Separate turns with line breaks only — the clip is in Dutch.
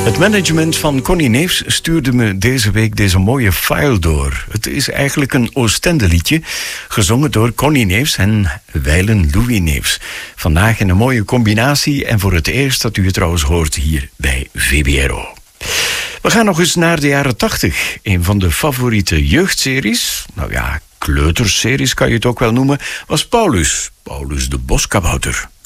Het management van Connie Neefs stuurde me deze week deze mooie file door. Het is eigenlijk een Oostende-liedje, gezongen door Connie Neefs en wijlen Louis Neefs. Vandaag in een mooie combinatie en voor het eerst dat u het trouwens hoort hier bij VBRO. We gaan nog eens naar de jaren 80. Een van de favoriete jeugdseries, nou ja, kleuterseries kan je het ook wel noemen, was Paulus. Paulus de Boskabouter.